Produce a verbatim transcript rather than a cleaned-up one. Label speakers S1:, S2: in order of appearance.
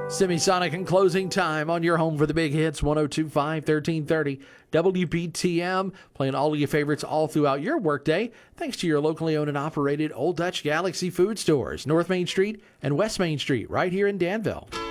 S1: Semisonic and closing time on your home for the big hits, one oh two point five, thirteen thirty W P T M, playing all of your favorites all throughout your workday, thanks to your locally owned and operated Old Dutch Galaxy food stores, North Main Street and West Main Street, right here in Danville.